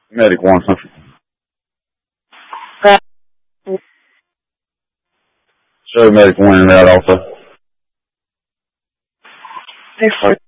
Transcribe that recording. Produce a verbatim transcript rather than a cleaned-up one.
Medic one Central. Show Medic one in that also. Hey,